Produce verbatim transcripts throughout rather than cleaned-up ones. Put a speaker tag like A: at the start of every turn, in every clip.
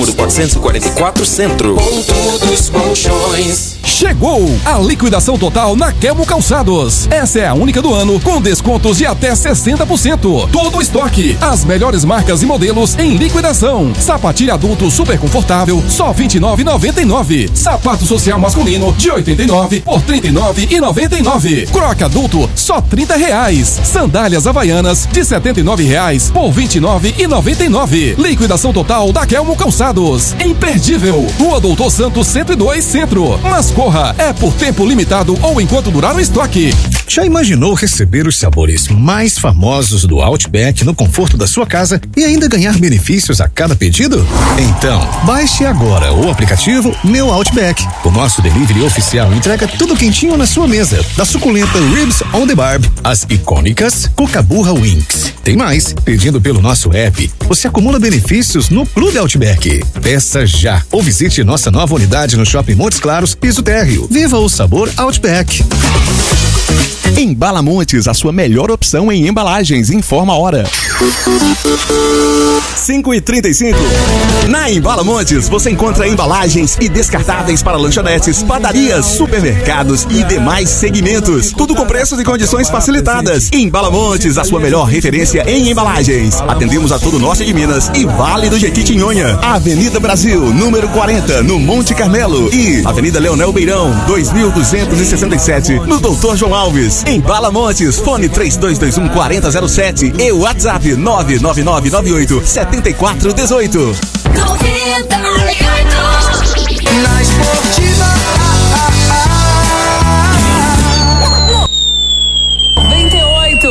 A: quatrocentos e quarenta e quatro Centro. Ponto dos Colchões.
B: Chegou a liquidação total na Kelmo Calçados. Essa é a única do ano, com descontos de até sessenta por cento. Todo o estoque, as melhores marcas e modelos em liquidação. Sapatilha adulto super confortável, só vinte e nove reais e noventa e nove centavos. Sapato social masculino de oitenta e nove por trinta e nove reais e noventa e nove centavos. Croca adulto, só trinta reais. Sandálias havaianas de setenta e nove reais por vinte e nove reais e noventa e nove centavos. Liquidação total da Kelmo Calçados. Imperdível. Rua Doutor Santos cento e dois Centro. Mas corra, é por tempo limitado ou enquanto durar o estoque.
C: Já imaginou receber os sabores mais famosos do Outback no conforto da sua casa e ainda ganhar benefícios a cada pedido? Então, baixe agora o aplicativo Meu Outback. O nosso delivery oficial entrega tudo quentinho na sua mesa. Da suculenta Ribs on the Barb, as icônicas Cucaburra Wings. Tem mais, pedindo pelo nosso app, você acumula benefícios no Clube Outback. Peça já ou visite nossa nova unidade no Shopping Montes Claros, Piso Térreo. Viva o sabor Outback.
D: Embala Montes, a sua melhor opção em embalagens. Informa a hora. cinco e trinta e cinco. Na Embala Montes, você encontra embalagens e descartáveis para lanchonetes, padarias, supermercados e demais segmentos. Tudo com preços e condições facilitadas. Embala Montes, a sua melhor referência em embalagens. Atendemos a todo o norte de Minas e Vale do Jequitinhonha. Avenida Brasil, número quarenta, no Monte Carmelo. E Avenida Leonel Beirão, dois mil duzentos e sessenta e sete, no Doutor João Alves. Embala Montes, fone três dois dois um, quatro zero zero sete e WhatsApp nove nove nove nove oito sete quatro um oito.
E: noventa e oito Na Esportiva noventa e oito.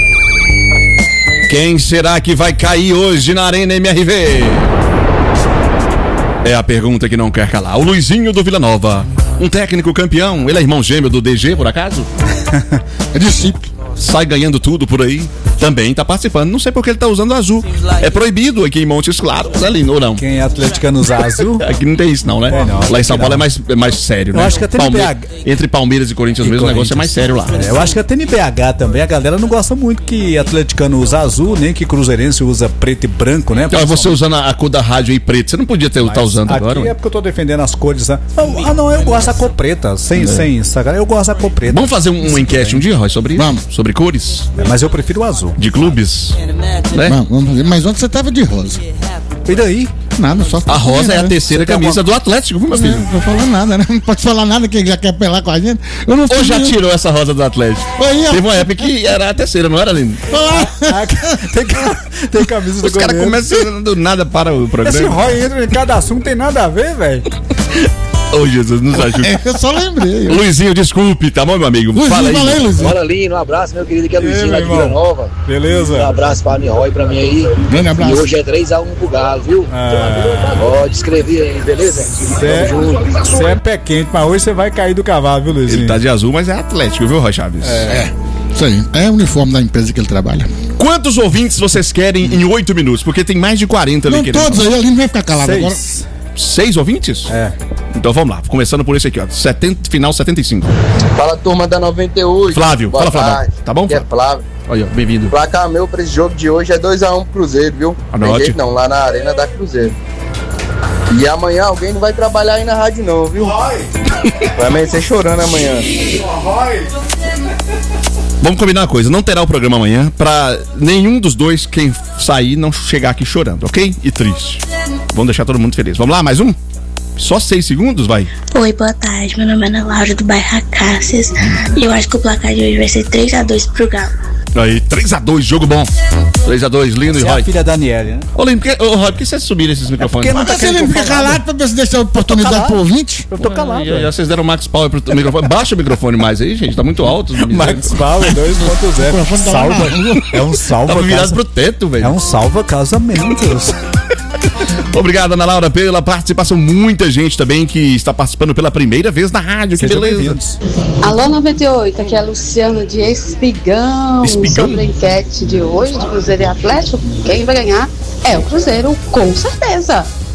F: Quem será que vai cair hoje na Arena M R V? É a pergunta que não quer calar. O Luizinho do Vila Nova, um técnico campeão. Ele é irmão gêmeo do D G, por acaso? É discípulo. Sai ganhando tudo por aí. Também tá participando. Não sei porque ele tá usando azul. É proibido aqui em Montes Claros, ali, ou não?
G: Quem é atleticano usa azul?
F: Aqui não tem isso não, né?
G: É, não,
F: lá em São Paulo é mais, é mais sério,
G: eu
F: né?
G: Eu acho que até
F: Palme...
G: no B H...
F: Entre Palmeiras e Corinthians e mesmo, o negócio é mais sério lá.
G: É, eu acho que até no B H também a galera não gosta muito que atleticano usa azul, nem que cruzeirense usa preto e branco, né?
F: Então, você usando a, a cor da rádio aí preto, você não podia estar tá usando
G: aqui
F: agora?
G: Aqui é porque eu tô defendendo as cores, né? Ah, não, eu gosto da cor preta, sem, é. sem sacar. Eu gosto da cor preta.
F: Vamos fazer um, uma enquete um dia, Roy, sobre isso? Vamos. Sobre cores?
G: É, mas eu prefiro o azul.
F: De clubes?
H: Né? Vamos, vamos fazer. Mas ontem você tava de rosa.
G: E daí?
H: Nada, só.
F: A rosa né? é a terceira você camisa do Atlético, viu, meu filho?
H: Não, não tô falando nada, né? Não pode falar nada que já quer apelar com a gente.
F: Eu não Ou já nenhum. Tirou essa rosa do Atlético? Oi, Teve uma época que era a terceira, não era, Lindo?
G: tem, tem camisa do
F: Os caras começam do nada para o programa.
G: Esse Roy entra em cada assunto, tem nada a ver, velho.
F: Ô, oh, Jesus, nos ajude.
H: É, eu só lembrei. Eu.
F: Luizinho, desculpe, tá bom, meu amigo?
H: Luizinho,
F: fala aí.
H: Fala aí, Luizinho.
I: Bora, Lino, um abraço, meu querido, que é Luizinho lá de Vila Nova.
G: Beleza.
I: Um abraço pra Roy, pra mim aí.
H: Grande abraço.
I: E hoje é três a um pro Galo, viu? Ó, ah. descrevi aí, beleza?
G: Você é, é pé quente, mas hoje você vai cair do cavalo, viu, Luizinho?
F: Ele tá de azul, mas é Atlético, viu, Roy Chaves?
H: É. é. Isso aí, é o uniforme da empresa que ele trabalha.
F: Quantos ouvintes vocês querem em oito minutos? Porque tem mais de quarenta ali
H: não,
F: querendo.
H: Todos aí, ali não vai ficar calado
G: Seis.
H: agora.
F: Seis ouvintes?
G: É.
F: Então vamos lá, começando por esse aqui, ó. setenta, final setenta e cinco.
J: Fala, turma da noventa e oito.
F: Flávio,
J: Boa
F: fala, Flávio.
J: tarde.
F: Tá bom,
J: Flávio? É Flávio.
F: Olha, bem-vindo.
J: Placar meu pra esse jogo de hoje é dois a um pro Cruzeiro, viu?
F: Anote.
J: Tem jeito não, lá na Arena da Cruzeiro. E amanhã alguém não vai trabalhar aí na rádio não, viu? Vai amanhecer chorando amanhã.
F: Vamos combinar uma coisa, não terá o programa amanhã pra nenhum dos dois, quem sair, não chegar aqui chorando, ok? E triste. Vamos deixar todo mundo feliz. Vamos lá, mais um? Só seis segundos, vai?
K: Oi, boa tarde. Meu nome é Ana Laura do bairro Acácias. E eu acho que o placar de hoje vai ser três a dois pro Galo.
F: Aí, três a dois, jogo bom. três a dois, Lindo e Roy.
G: É a filha da Daniele, né?
F: Ô, Lindo, por que, ô, Roy, por que vocês subiram esses microfones?
H: É porque você não fica calado pra ver se deixa a oportunidade pro ouvinte?
G: Eu tô calado.
F: Já, já vocês deram Max Power pro microfone. Baixa o microfone mais aí, gente. Tá muito alto.
G: Max Power dois ponto zero. Salva. É um salva.
F: Tava virado pro teto, velho.
G: É um salva casamentos.
F: Obrigado, Ana Laura, pela participação. Muita gente também que está participando pela primeira vez na rádio. Que
G: Sejam
F: beleza.
L: Alô, noventa e oito, aqui é a Luciana de Espigão.
F: Espigão.
L: Sobre a enquete de hoje de Cruzeiro e Atlético, quem vai ganhar é o Cruzeiro, com certeza.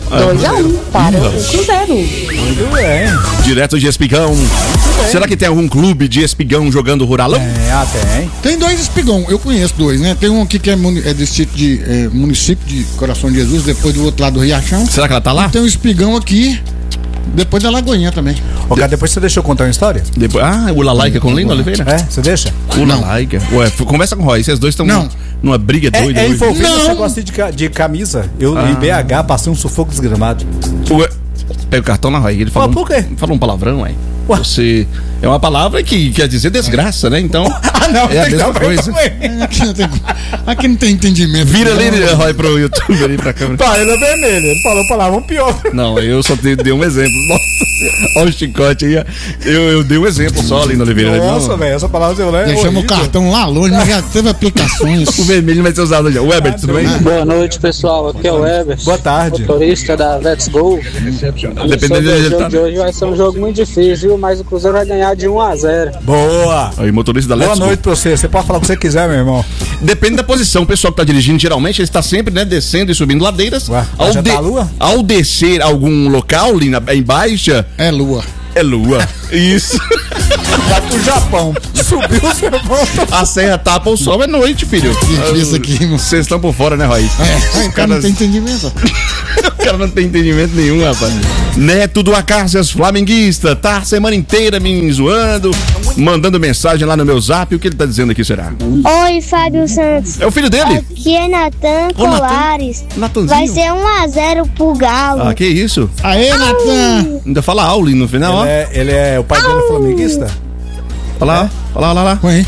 L: dois a um para o Cruzeiro.
G: Muito bem.
F: Direto de Espigão. Será que tem algum clube de Espigão jogando Ruralão?
G: É, ah, tem.
H: Tem dois espigão, eu conheço dois, né? Tem um aqui que é, muni- é distrito de é, município de Coração de Jesus, depois do outro lado do Riachão.
F: Será que ela tá lá?
H: E tem um espigão aqui, depois da Lagoinha também.
G: Ô, cara, depois você deixa eu contar uma história?
F: Depois, ah, o Lalaika com o Lino Oliveira?
G: É, você deixa?
F: O Lalaika. Ué, f- conversa com o Roy, esses dois estão
H: Não.
F: numa briga
G: É,
F: doida
G: é
F: hoje.
G: envolvido
H: Não.
G: esse negócio de, ca- de camisa. Eu
F: Ah.
G: em B H passei um sufoco desgramado.
F: Ué, pega o cartão na Roy. Ele falou,
G: Ué, por quê?
F: Um, falou um palavrão, ué.
G: Ué.
F: Você. É uma palavra que quer dizer desgraça, né? Então.
G: Ah, não,
F: é a
G: tem
F: mesma
G: que
F: coisa.
H: É, aqui, não tem, aqui não tem entendimento.
F: Vira
H: não.
F: ali, né, Roy, pro YouTube ali pra câmera.
G: Tá, ele é vermelho. Ele falou palavra pior.
F: Não, eu só dei, dei um exemplo. Nossa, olha o chicote aí. Eu, eu dei um exemplo só, Lino Oliveira.
G: Nossa,
F: Não,
G: velho, essa palavra você é
H: Deixamos o
G: horrível.
H: cartão lá longe, mas já teve aplicações.
F: o vermelho vai ser usado já. O Ebert, tudo bem?
I: Boa noite, pessoal. Aqui é o Ever,
G: Boa tarde.
I: motorista da Let's Go.
F: Dependendo
I: O
F: de
I: jogo
F: tá.
I: de hoje vai ser um jogo muito difícil, viu? Mas o Cruzeiro vai ganhar de um a zero.
G: Boa.
F: Aí, motorista da
G: Boa
F: Let's Go.
G: noite pra você. Você pode falar o que você quiser, meu irmão.
F: Depende da posição. O pessoal que tá dirigindo, geralmente, ele está sempre, né, descendo e subindo ladeiras.
G: Ué,
F: ao,
G: já
F: de-
G: tá a lua?
F: ao descer algum local ali na, em baixa,
H: É lua.
F: é lua. Isso.
G: Vai pro Japão. Subiu, você volta.
F: A serra tapa o sol, é noite, filho.
H: Difícil aqui, irmão.
F: Vocês estão por fora, né, Roy?
H: É, o cara não tem entendimento.
F: O cara não tem entendimento nenhum, rapaz. Neto do Acácias Flamenguista, tá a semana inteira me zoando, mandando mensagem lá no meu zap. O que ele tá dizendo aqui, será?
M: Oi, Fábio Santos.
F: É o filho dele?
M: Aqui é Natan
F: Ô, Natan.
M: Colares.
F: Natanzinho.
M: Vai ser um a zero pro Galo.
F: Ah, que isso?
H: Aê, Natan!
F: Ainda fala Auli no final, ó.
G: Ele é, ele é o pai dele é flamenguista?
F: Olha lá, olha lá, olha lá.
H: Põe aí.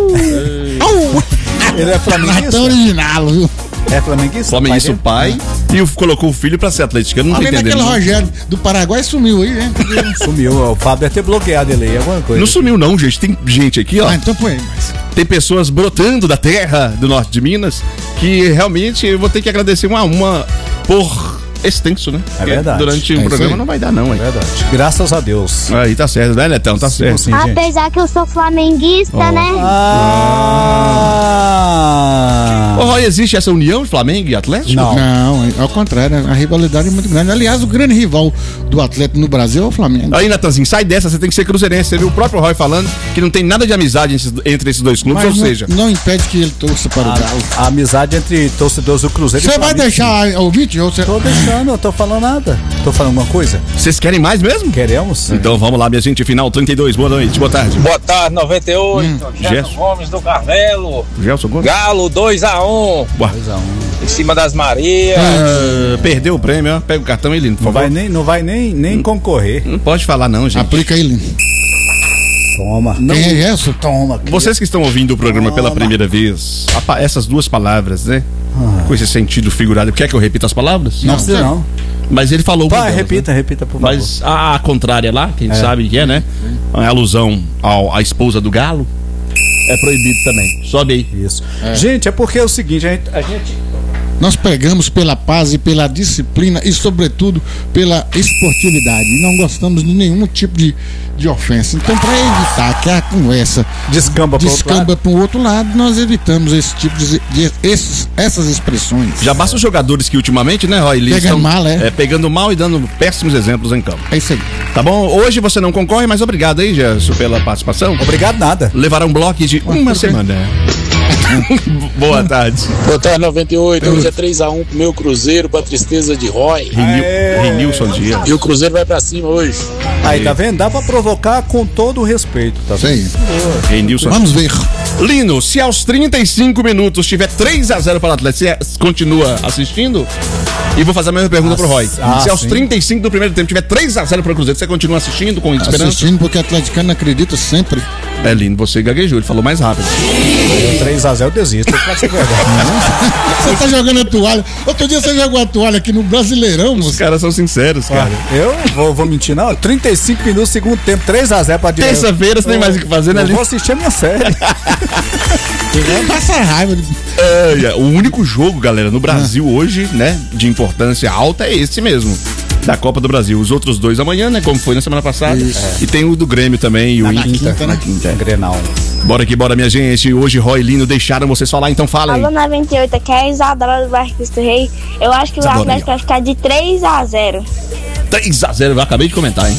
G: Ele é flamenguista?
H: Natan original, viu?
G: É flamenguista?
F: Flamenguista o pai e o, colocou o filho pra ser atleticano. Não tô
H: Além
F: entendendo.
H: daquele Rogério do Paraguai sumiu aí, né?
G: Sumiu. O Fábio deve ter bloqueado ele aí, alguma coisa.
F: Não sumiu não, gente. Tem gente aqui, ó.
H: Ah, então põe aí, mas.
F: Tem pessoas brotando da terra do norte de Minas que realmente eu vou ter que agradecer uma a uma por extenso, né?
G: É
F: Porque
G: verdade.
F: Durante
H: É
F: o
H: isso
F: programa
H: aí.
F: não vai dar, não, hein?
G: Verdade. Graças a Deus.
F: Aí tá certo, né, Netão? Tá certo.
G: Sim, gente.
M: Apesar que eu sou flamenguista,
F: Oh.
M: né?
G: Ah!
F: Ô, Roy, existe essa união de Flamengo e Atlético?
G: Não.
H: Não, ao contrário, a rivalidade é muito grande. Aliás, o grande rival do Atlético no Brasil é o Flamengo.
F: Aí, Natanzinho, sai dessa, você tem que ser cruzeirense. Você viu o próprio Roy falando que não tem nada de amizade entre esses- entre esses dois clubes,
H: Mas
F: ou
H: não,
F: seja...
H: não impede que ele torça para o Galo.
G: A, a amizade entre torcedores do Cruzeiro e
H: Você vai
G: Flamengo.
H: deixar o vídeo? Ou você...
G: Tô deixando, eu tô falando nada. Tô falando alguma coisa?
F: Vocês querem mais mesmo?
G: Queremos?
F: Então vamos lá, minha gente. Final trinta e dois. Boa noite, boa tarde.
I: Boa tarde, noventa e oito.
F: Gerson.
I: Gerson Gomes do Carmelo.
F: Gelson Gomes.
I: Galo dois a um.
F: Ué.
I: Em cima das Marias.
F: Ah, perdeu o prêmio, ó. Pega o cartão aí, Lino, por
G: Não
F: favor.
G: vai nem, não vai nem, nem concorrer.
F: Não pode falar não, gente.
H: Aplica aí, Lino.
G: Toma.
H: Quem é Gerson?
G: Toma.
F: Vocês que estão ouvindo o programa pela primeira vez, a pa- essas duas palavras, né? Com esse sentido figurado. Quer que eu repita as palavras?
G: Não, não. não.
F: Mas ele falou
G: Vai,
F: uma delas,
G: repita,
F: né?
G: repita, por favor.
F: Mas a, a contrária lá, que a gente
G: É.
F: sabe que é, né? A alusão ao, à esposa do galo é proibido também. Sobe aí.
G: Isso. Gente, é porque é o seguinte, a gente, a gente
H: Nós pregamos pela paz e pela disciplina e, sobretudo, pela esportividade. E não gostamos de nenhum tipo de, de ofensa. Então, para evitar que a conversa
G: descamba pro outro
H: descamba para o outro lado, nós evitamos esse tipo de, de esses, essas expressões.
F: Já basta os jogadores que ultimamente, né, Roy? Eles
H: Pegando
F: estão,
H: mal, é.
F: Pegando mal e dando péssimos exemplos em campo.
H: É isso aí.
F: Tá bom? Hoje você não concorre, mas obrigado aí, Gerson, pela participação.
G: Obrigado nada.
F: Levará um bloco de uma semana. Boa tarde.
N: Boa tarde, noventa e oito. Hoje é três a um pro meu Cruzeiro, pra tristeza de Roy.
F: Renilson Dias.
N: E o Cruzeiro vai pra cima hoje.
G: Aí, tá vendo? Dá pra provocar com todo o respeito, tá vendo?
F: Renilson.
H: Vamos ver.
F: Lino, se aos trinta e cinco minutos tiver três a zero para o Atlético, você continua assistindo? E vou fazer a mesma pergunta
H: Ah,
F: pro Roy.
H: ah,
F: se aos
H: sim.
F: trinta e cinco do primeiro tempo tiver três a zero para o Cruzeiro, você continua assistindo com esperança?
H: Assistindo porque o atleticano acredita sempre.
F: É, Lino, você gaguejou, ele falou mais rápido.
G: três a zero eu desisto. Pode ser verdade.
H: Você tá jogando a toalha. Outro dia você jogou a toalha aqui no Brasileirão,
F: Os
H: moço.
F: caras são sinceros, cara.
G: Eu vou, vou mentir, não. trinta e cinco minutos, segundo tempo, três a zero pra direita.
F: Terça-feira você tem mais o que fazer, né,
G: Eu
F: Lino?
G: vou assistir a minha série.
H: Passa raiva.
F: É, é, o único jogo, galera, no Brasil hoje, né, de importância alta é esse mesmo. da Copa do Brasil. Os outros dois amanhã, né? Como foi na semana passada. Isso. E tem o do Grêmio também e o
G: na
F: Inter.
G: Quinta, na quinta, é. Grenal.
F: Bora aqui, bora, minha gente. Hoje, Roy e Lino deixaram vocês falar, então fala aí.
M: Alô, noventa e oito, aqui é a Isadora do bairro Cristo Rei. Eu acho que o Atlético vai ficar de três a zero.
F: três a zero, eu acabei de comentar, hein?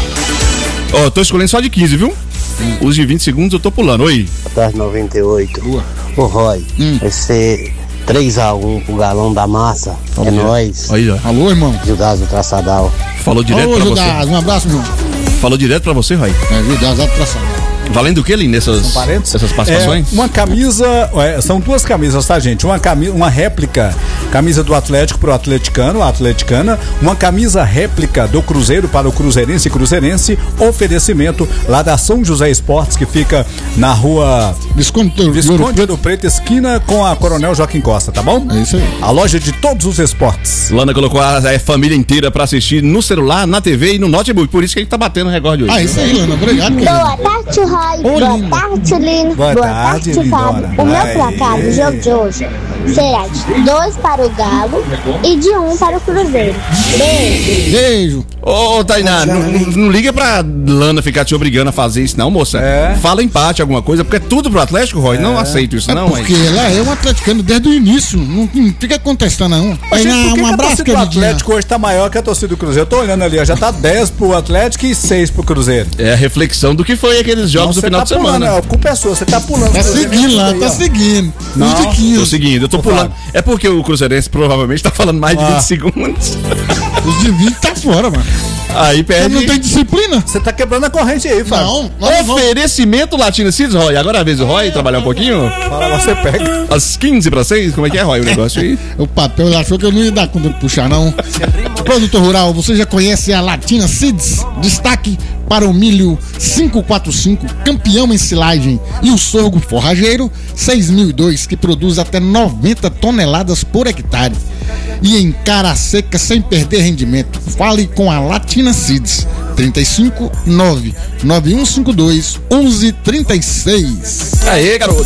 F: Ó, oh, tô escolhendo só de quinze, viu? Hum. Os de vinte segundos eu tô pulando. Oi.
O: Boa tarde, noventa e oito. Boa. Ô, Roy, hum. vai ser três a um pro galão da massa. Olha. É nóis.
F: Aí, ó.
H: Alô, irmão.
O: Judas do Traçadal.
F: Falou direto
H: Alô,
F: pra
H: Judas,
F: você.
H: Um abraço, irmão.
F: Falou direto pra você, Roy.
H: É, Judas do Traçadal.
F: Valendo o que, Lino, nessas, essas participações?
G: É, uma camisa, é, são duas camisas, tá, gente? Uma, camisa, uma réplica, camisa do Atlético pro atleticano, a atleticana, uma camisa réplica do Cruzeiro para o cruzeirense e cruzeirense, oferecimento lá da São José Esportes, que fica na rua
H: Visconde,
G: Visconde do Preto, esquina com a Coronel Joaquim Costa, tá bom?
H: É isso aí.
G: A loja de todos os esportes.
F: Lana colocou a, a família inteira pra assistir no celular, na T V e no notebook, por isso que a gente tá batendo o recorde hoje.
H: Ah, isso aí, Lana, obrigado.
M: Boa tarde, Roy. Boa
H: Lino.
M: tarde, Lino.
G: Boa, Boa tarde,
M: tarde, Fábio. O meu placar do jogo de hoje será de dois para o Galo e de um para o Cruzeiro. Beijo.
H: Beijo.
F: Ô, oh, Tainá, não, não liga pra Lana ficar te obrigando a fazer isso, não, moça. É. Fala empate, alguma coisa, porque é tudo pro Atlético, Roy. É. Não aceito isso,
H: é
F: não.
H: Porque mas... ela é um atleticano desde o início. Não, não fica contestando, não.
G: Mas, gente, por que um que abraço, a torcida do Atlético hoje tá maior que a torcida do Cruzeiro? Eu tô olhando ali, ó, já tá dez pro Atlético e seis pro Cruzeiro.
F: É a reflexão do que foi aqueles jogos não, do final
G: tá
F: de semana.
G: Pulando, a culpa é sua, você tá pulando.
H: Tá seguindo lá, aí, tá ó. seguindo.
G: Não,
F: tô seguindo, eu tô pulando. Fábio. É porque o Cruzeirense provavelmente tá falando mais de ah. vinte segundos.
H: Os de vinte tá fora, mano.
F: Aí perde.
H: Você não tem disciplina?
G: Você tá quebrando a corrente aí, Fábio.
F: Não, oferecimento Latina Seeds, Roy. Agora é a vez do Roy trabalhar um pouquinho.
G: Fala, você pega.
F: Às quinze para seis, como é que é, Roy, o negócio aí?
H: O papel, ele achou que eu não ia dar conta de puxar, não. Produtor rural, você já conhece a Latina Seeds? Destaque para o milho quinhentos e quarenta e cinco, campeão em silagem, e o sorgo forrageiro seis mil e dois, que produz até noventa toneladas por hectare. E em cara seca sem perder rendimento. Fale com a Latina Seeds. trinta e cinco, nove nove um cinco dois, onze trinta e seis.
F: Aê, garoto.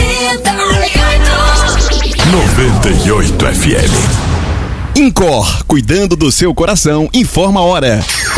A: noventa e oito F M.
D: Incor, cuidando do seu coração, informa a hora.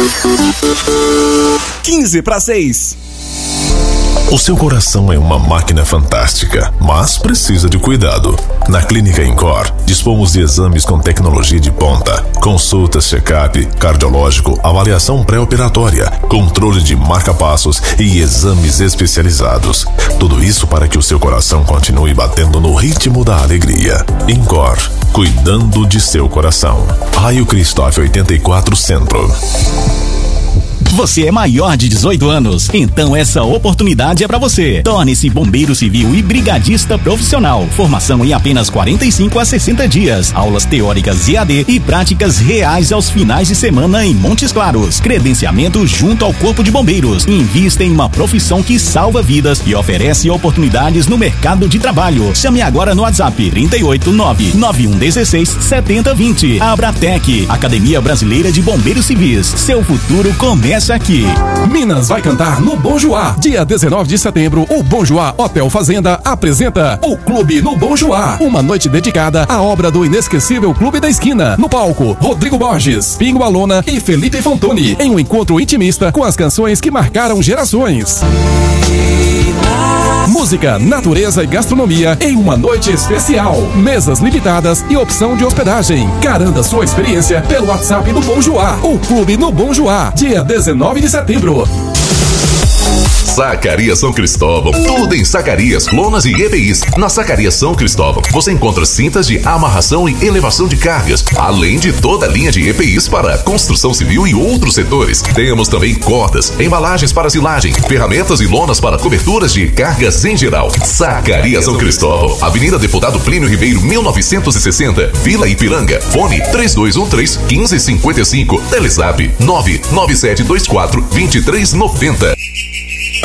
D: quinze para seis.
P: O seu coração é uma máquina fantástica, mas precisa de cuidado. Na Clínica Incor, dispomos de exames com tecnologia de ponta, consultas, check-up, cardiológico, avaliação pré-operatória, controle de marca-passos e exames especializados. Tudo isso para que o seu coração continue batendo no ritmo da alegria. Incor, cuidando de seu coração. Raio Christophe oitenta e quatro Centro.
D: Você é maior de dezoito anos, então essa oportunidade é para você. Torne-se bombeiro civil e brigadista profissional. Formação em apenas quarenta e cinco a sessenta dias. Aulas teóricas E A D e práticas reais aos finais de semana em Montes Claros. Credenciamento junto ao Corpo de Bombeiros. Invista em uma profissão que salva vidas e oferece oportunidades no mercado de trabalho. Chame agora no WhatsApp trinta e oito, nove nove um dezesseis, setenta vinte. Abratec, Academia Brasileira de Bombeiros Civis. Seu futuro começa aqui.
B: Minas vai cantar no Bom Joá. Dia dezenove de setembro, o Bom Joá Hotel Fazenda apresenta o Clube no Bom Joá. Uma noite dedicada à obra do inesquecível Clube da Esquina. No palco, Rodrigo Borges, Pingo Alona e Felipe Fontoni. Em um encontro intimista com as canções que marcaram gerações. Música, natureza e gastronomia em uma noite especial. Mesas limitadas e opção de hospedagem. Garanta sua experiência pelo WhatsApp do Bom Joá. O Clube no Bom Joá. Dia dezenove de setembro.
P: Sacaria São Cristóvão, tudo em sacarias, lonas e E P Is. Na Sacaria São Cristóvão, você encontra cintas de amarração e elevação de cargas, além de toda a linha de E P Is para construção civil e outros setores. Temos também cordas, embalagens para silagem, ferramentas e lonas para coberturas de cargas em geral. Sacaria São Cristóvão, Avenida Deputado Plínio Ribeiro, mil novecentos e sessenta, Vila Ipiranga. Fone três dois um três, um cinco cinco cinco, Telezap nove nove sete dois quatro, dois três nove zero.